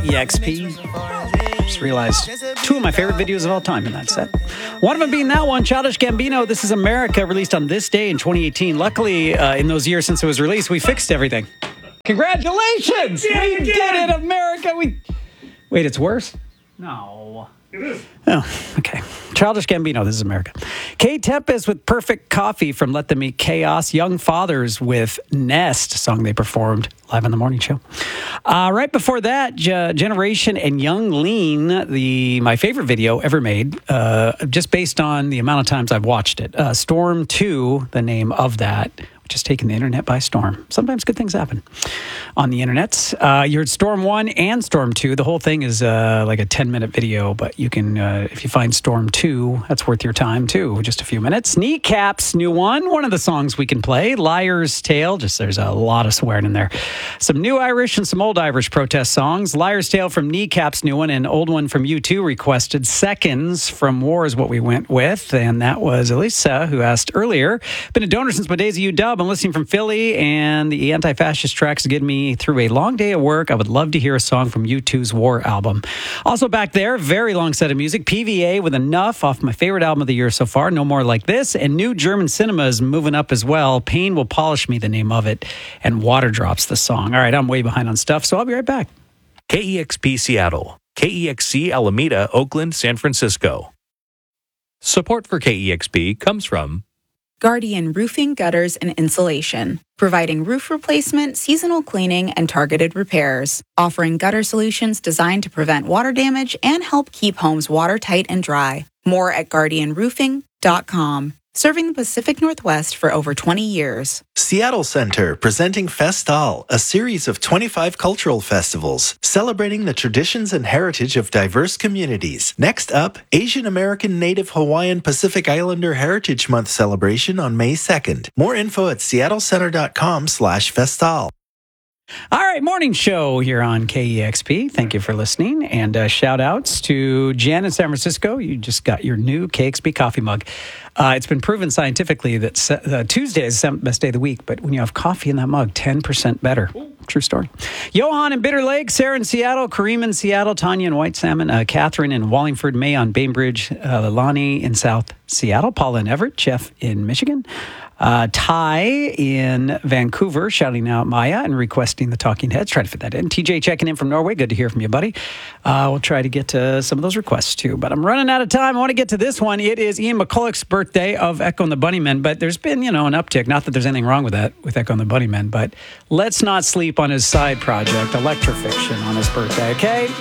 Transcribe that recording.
EXP. Just realized two of my favorite videos of all time in that set. One of them being that one, Childish Gambino, This Is America, released on this day in 2018. Luckily, in those years since it was released, we fixed everything. Congratulations! We did it, America! Wait, it's worse? No. It is. Oh, okay. Childish Gambino, This Is America. Kate Tempest with Perfect Coffee from Let Them Eat Chaos. Young Fathers with Nest, a song they performed live on the morning show. Right before that, Generation and Young Lean, my favorite video ever made, just based on the amount of times I've watched it. Storm 2, the name of that, which has taken the internet by storm. Sometimes good things happen on the internet. You heard Storm 1 and Storm 2. The whole thing is like a 10-minute video, but you can, if you find Storm 2, that's worth your time too. Just a few minutes. Kneecaps, new one of the songs we can play. Liar's Tale, there's a lot of swearing in there. Some new Irish and some old Irish protest songs. Liar's Tale from Kneecaps, new one, and old one from U2 requested. Seconds from War is what we went with, and that was Elisa, who asked earlier. Been a donor since my days of UW. I'm listening from Philly, and the anti-fascist tracks get me through a long day of work. I would love to hear a song from U2's War album. Also back there, very long set of music. PVA with Enough off my favorite album of the year so far, No More Like This, and new German cinema is moving up as well. Pain Will Polish Me, the name of it, and Water Drops, the song. All right, I'm way behind on stuff, so I'll be right back. KEXP Seattle, KEXC Alameda, Oakland, San Francisco. Support for KEXP comes from Guardian Roofing, Gutters, and Insulation, providing roof replacement, seasonal cleaning, and targeted repairs, offering gutter solutions designed to prevent water damage and help keep homes watertight and dry. More at guardianroofing.com. Serving the Pacific Northwest for over 20 years. Seattle Center presenting Festal, a series of 25 cultural festivals celebrating the traditions and heritage of diverse communities. Next up, Asian American Native Hawaiian Pacific Islander Heritage Month celebration on May 2nd. More info at seattlecenter.com/festal. All right, morning show here on KEXP. Thank you for listening. And shout outs to Jen in San Francisco. You just got your new KEXP coffee mug. It's been proven scientifically that Tuesday is the best day of the week, but when you have coffee in that mug, 10% better. True story. Johan in Bitter Lake, Sarah in Seattle, Kareem in Seattle, Tanya in White Salmon, Catherine in Wallingford, May on Bainbridge, Lonnie in South Seattle, Paula in Everett, Jeff in Michigan. Ty in Vancouver, shouting out Maya and requesting the Talking Heads. Try to fit that in. TJ checking in from Norway. Good to hear from you, buddy. We'll try to get to some of those requests, too. But I'm running out of time. I want to get to this one. It is Ian McCulloch's birthday of Echo and the Bunnymen. But there's been, an uptick. Not that there's anything wrong with that, with Echo and the Bunnymen. But let's not sleep on his side project, Electrofiction, on his birthday, okay?